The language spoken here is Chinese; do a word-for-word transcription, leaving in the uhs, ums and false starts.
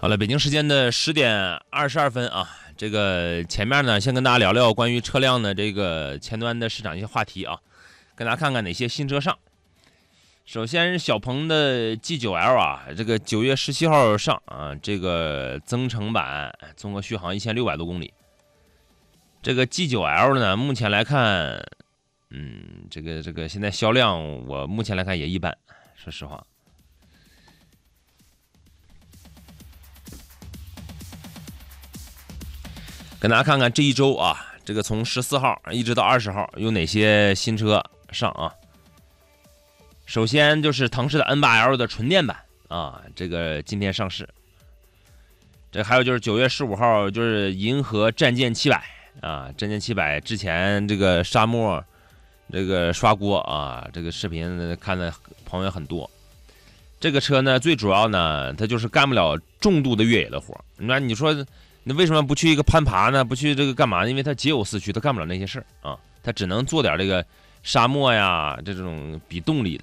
好了，北京时间的十点二十二分啊，这个前面呢，先跟大家聊聊关于车辆的这个前端的市场一些话题啊，跟大家看看哪些新车上。首先是小鹏的 G 九 L 啊，这个九月十七号上啊，这个增程版，综合续航一千六百多公里。这个 G 九 L 呢，目前来看，嗯，这个这个现在销量我目前来看也一般，说实话。跟大家看看这一周啊，这个从十四号一直到二十号有哪些新车上啊？首先就是腾势的 N 八 L 的纯电版啊，这个今天上市。这还有就是九月十五号就是银河战舰七百啊，战舰七百之前这个沙漠这个刷锅啊，这个视频看的朋友很多。这个车呢，最主要呢，它就是干不了重度的越野的活。那你说？那为什么不去一个攀爬呢？不去这个干嘛呢？因为它皆有四驱，它干不了那些事儿啊，它只能做点这个沙漠呀这种比动力的。